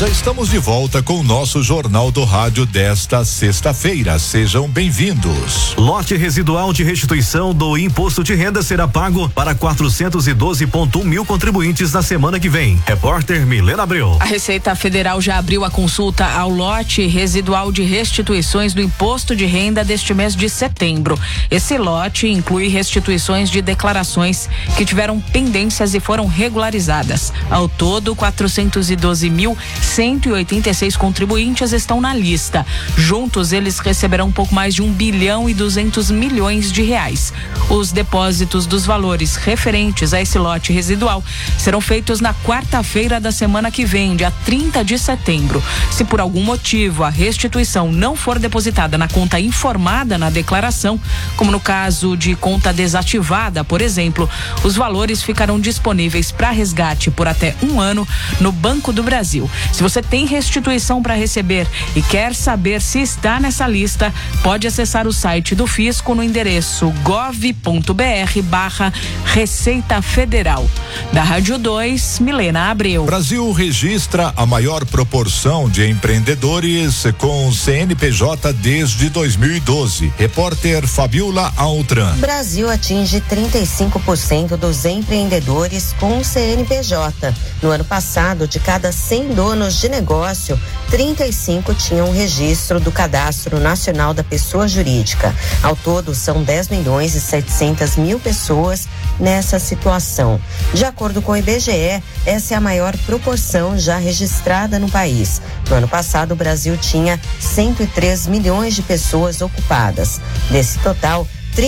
Já estamos de volta com o nosso Jornal do Rádio desta sexta-feira. Sejam bem-vindos. Lote residual de restituição do imposto de renda será pago para 412,1 mil contribuintes na semana que vem. Repórter Milena Abreu. A Receita Federal já abriu a consulta ao lote residual de restituições do imposto de renda deste mês de setembro. Esse lote inclui restituições de declarações que tiveram pendências e foram regularizadas. Ao todo, 412.186 contribuintes estão na lista. Juntos, eles receberão um pouco mais de 1,2 bilhão de reais. Os depósitos dos valores referentes a esse lote residual serão feitos na quarta-feira da semana que vem, dia 30 de setembro. Se por algum motivo a restituição não for depositada na conta informada na declaração, como no caso de conta desativada, por exemplo, os valores ficarão disponíveis para resgate por até 1 ano no Banco do Brasil. Se você tem restituição para receber e quer saber se está nessa lista, pode acessar o site do Fisco no endereço gov.br/Receita Federal. Da Rádio 2, Milena Abreu. Brasil registra a maior proporção de empreendedores com CNPJ desde 2012. Repórter Fabiola Altran. Brasil atinge 35% dos empreendedores com CNPJ. No ano passado, de cada 100 donos de negócio, 35 tinham registro do Cadastro Nacional da Pessoa Jurídica. Ao todo, são 10.700.000 pessoas nessa situação. De acordo com o IBGE, essa é a maior proporção já registrada no país. No ano passado, o Brasil tinha 103 milhões de pessoas ocupadas. Desse total,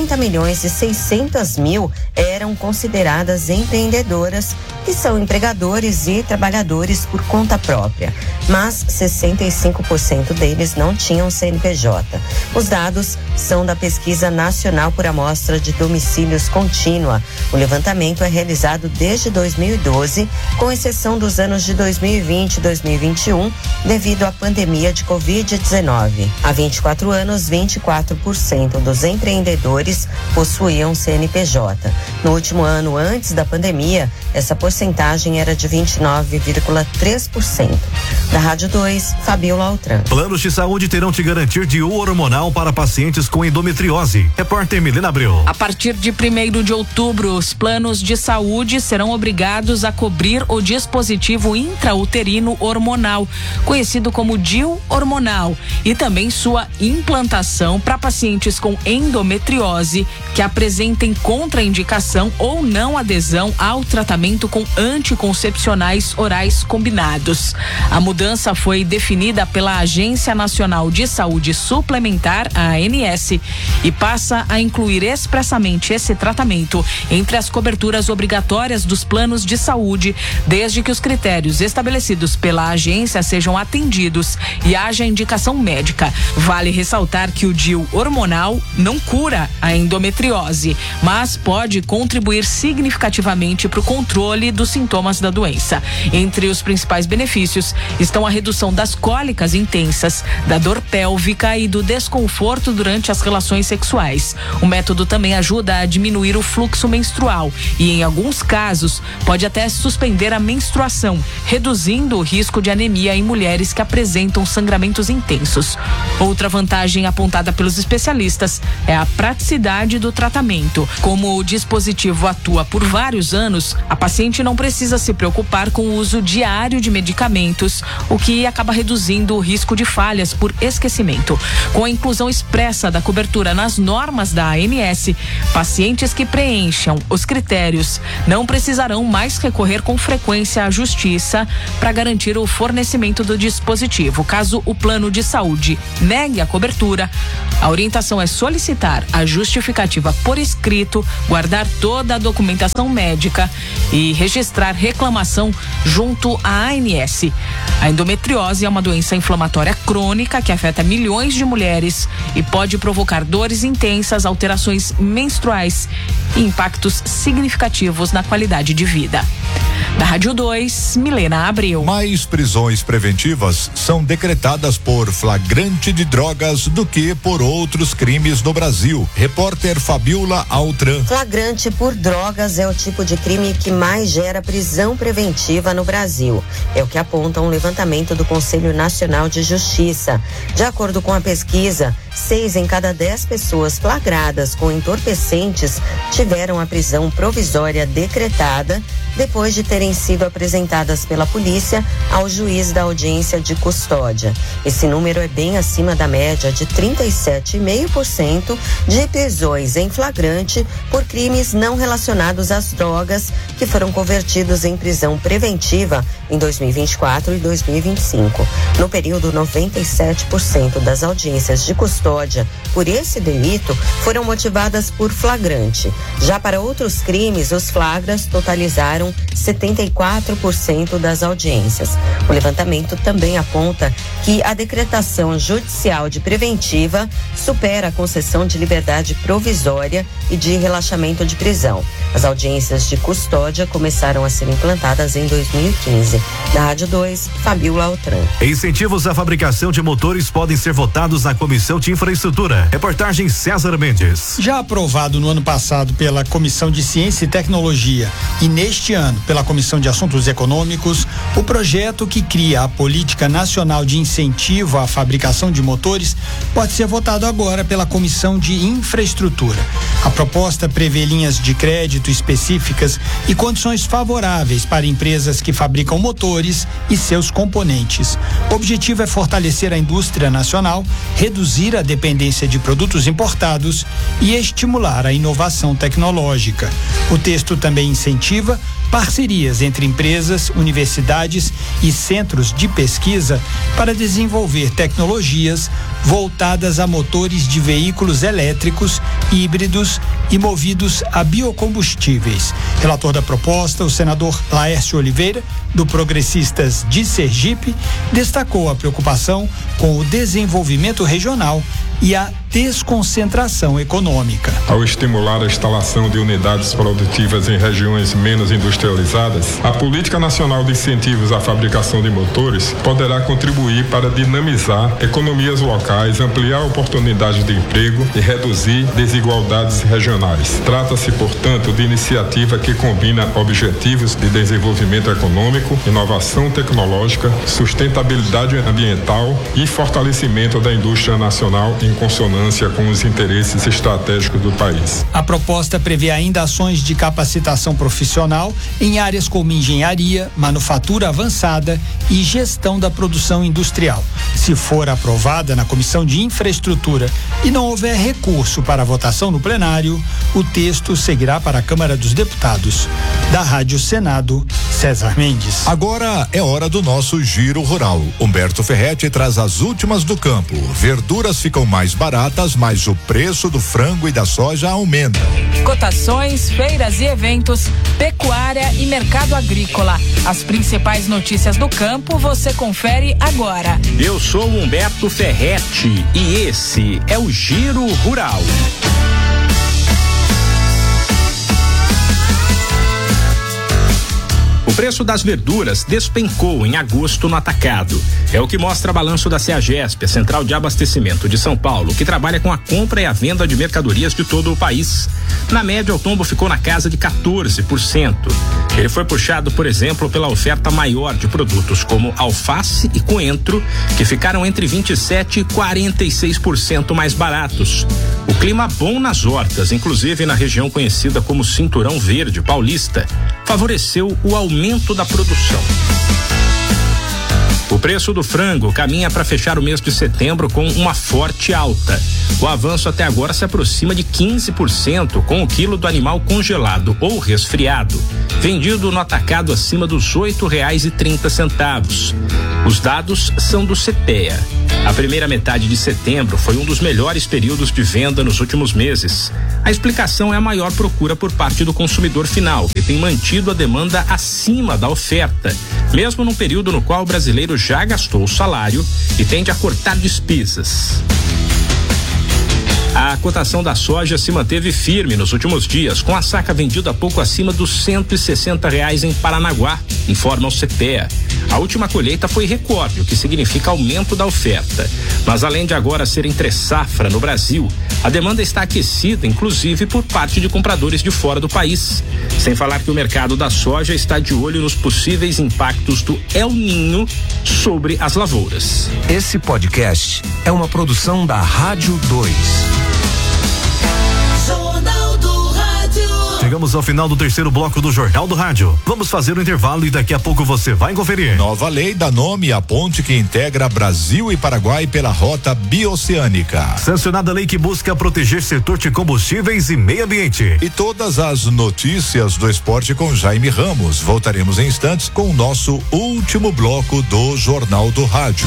30.600.000 eram consideradas empreendedoras, que são empregadores e trabalhadores por conta própria, mas 65% deles não tinham CNPJ. Os dados são da Pesquisa Nacional por Amostra de Domicílios Contínua. O levantamento é realizado desde 2012, com exceção dos anos de 2020 e 2021, devido à pandemia de Covid-19. Há 24 anos, 24% dos empreendedores possuíam CNPJ. No último ano, antes da pandemia, essa porcentagem era de 29,3%. Da Rádio 2, Fabiola Altran. Planos de saúde terão de garantir DIU hormonal para pacientes com endometriose. Repórter Milena Abreu. A partir de 1º de outubro, os planos de saúde serão obrigados a cobrir o dispositivo intrauterino hormonal, conhecido como DIU hormonal, e também sua implantação para pacientes com endometriose que apresentem contraindicação ou não adesão ao tratamento com anticoncepcionais orais combinados. A mudança foi definida pela Agência Nacional de Saúde Suplementar, a ANS, e passa a incluir expressamente esse tratamento entre as coberturas obrigatórias dos planos de saúde, desde que os critérios estabelecidos pela agência sejam atendidos e haja indicação médica. Vale ressaltar que o DIU hormonal não cura a endometriose, mas pode contribuir significativamente para o controle dos sintomas da doença. Entre os principais benefícios estão a redução das cólicas intensas, da dor pélvica e do desconforto durante as relações sexuais. O método também ajuda a diminuir o fluxo menstrual e, em alguns casos, pode até suspender a menstruação, reduzindo o risco de anemia em mulheres que apresentam sangramentos intensos. Outra vantagem apontada pelos especialistas é a praticidade do tratamento. Como o dispositivo atua por vários anos, a paciente não precisa se preocupar com o uso diário de medicamentos, o que acaba reduzindo o risco de falhas por esquecimento. Com a inclusão expressa da cobertura nas normas da ANS, pacientes que preencham os critérios não precisarão mais recorrer com frequência à justiça para garantir o fornecimento do dispositivo. Caso o plano de saúde negue a cobertura, a orientação é solicitar a justificativa por escrito, guardar toda a documentação médica e registrar reclamação junto à ANS. A endometriose é uma doença inflamatória crônica que afeta milhões de mulheres e pode provocar dores intensas, alterações menstruais e impactos significativos na qualidade de vida. Da Rádio 2, Milena Abreu. Mais prisões preventivas são decretadas por flagrante de drogas do que por outros crimes no Brasil. Repórter Fabiola Altran. Flagrante por drogas é o tipo de crime que mais gera prisão preventiva no Brasil. É o que aponta um levantamento do Conselho Nacional de Justiça. De acordo com a pesquisa, 6 em cada 10 pessoas flagradas com entorpecentes tiveram a prisão provisória decretada depois de terem sido apresentadas pela polícia ao juiz da audiência de custódia. Esse número é bem acima da média de 37,5% de prisões em flagrante por crimes não relacionados às drogas que foram convertidos em prisão preventiva em 2024 e 2025. No período, 97% das audiências de custódia por esse delito foram motivadas por flagrante. Já para outros crimes, os flagras totalizaram 74% das audiências. O levantamento também aponta que a decretação judicial de preventiva supera a concessão de liberdade provisória e de relaxamento de prisão. As audiências de custódia começaram a ser implantadas em 2015. Na Rádio 2, Fabiola Altran. Incentivos à fabricação de motores podem ser votados na Comissão de Infraestrutura. Reportagem César Mendes. Já aprovado no ano passado pela Comissão de Ciência e Tecnologia e neste ano pela Comissão de Assuntos Econômicos, o projeto que cria a Política Nacional de Incentivo à Fabricação de Motores pode ser votado agora pela Comissão de Infraestrutura. A proposta prevê linhas de crédito específicas e condições favoráveis para empresas que fabricam motores e seus componentes. O objetivo é fortalecer a indústria nacional, reduzir a dependência de produtos importados e estimular a inovação tecnológica. O texto também incentiva parcerias entre empresas, universidades e centros de pesquisa para desenvolver tecnologias voltadas a motores de veículos elétricos, híbridos e movidos a biocombustíveis. Relator da proposta, o senador Laércio Oliveira, do Progressistas de Sergipe, destacou a preocupação com o desenvolvimento regional e a desconcentração econômica. Ao estimular a instalação de unidades produtivas em regiões menos industrializadas, a Política Nacional de Incentivos à Fabricação de Motores poderá contribuir para dinamizar economias locais, ampliar oportunidades de emprego e reduzir desigualdades regionais. Trata-se, portanto, de iniciativa que combina objetivos de desenvolvimento econômico, inovação tecnológica, sustentabilidade ambiental e fortalecimento da indústria nacional em consonância com os interesses estratégicos do país. A proposta prevê ainda ações de capacitação profissional em áreas como engenharia, manufatura avançada e gestão da produção industrial. Se for aprovada na Comissão de Infraestrutura e não houver recurso para a votação no plenário, o texto seguirá para a Câmara dos Deputados. Da Rádio Senado, César Mendes. Agora é hora do nosso Giro Rural. Humberto Ferretti traz as últimas do campo. Verduras ficam mais baratas, mas o preço do frango e da soja aumenta. Cotações, feiras e eventos, pecuária e mercado agrícola. As principais notícias do campo você confere agora. Eu sou Humberto Ferretti e esse é o Giro Rural. O preço das verduras despencou em agosto no atacado. É o que mostra o balanço da CEAGESP, a Central de Abastecimento de São Paulo, que trabalha com a compra e a venda de mercadorias de todo o país. Na média, o tombo ficou na casa de 14%. Ele foi puxado, por exemplo, pela oferta maior de produtos como alface e coentro, que ficaram entre 27% e 46% mais baratos. O clima bom nas hortas, inclusive na região conhecida como Cinturão Verde Paulista, favoreceu o aumento da produção. O preço do frango caminha para fechar o mês de setembro com uma forte alta. O avanço até agora se aproxima de 15%, com o quilo do animal congelado ou resfriado, vendido no atacado acima dos R$8,30. Os dados são do CPEA. A primeira metade de setembro foi um dos melhores períodos de venda nos últimos meses. A explicação é a maior procura por parte do consumidor final, que tem mantido a demanda acima da oferta, mesmo num período no qual o brasileiro já gastou o salário e tende a cortar despesas. A A cotação da soja se manteve firme nos últimos dias, com a saca vendida pouco acima dos R$160 em Paranaguá, informa o CPEA. A última colheita foi recorde, o que significa aumento da oferta. Mas além de agora ser entre safra no Brasil, a demanda está aquecida, inclusive por parte de compradores de fora do país. Sem falar que o mercado da soja está de olho nos possíveis impactos do El Niño sobre as lavouras. Esse podcast é uma produção da Rádio 2. Chegamos ao final do terceiro bloco do Jornal do Rádio. Vamos fazer um intervalo e daqui a pouco você vai conferir. Nova lei dá nome à ponte que integra Brasil e Paraguai pela rota bioceânica. Sancionada lei que busca proteger setor de combustíveis e meio ambiente. E todas as notícias do esporte com Jaime Ramos. Voltaremos em instantes com o nosso último bloco do Jornal do Rádio.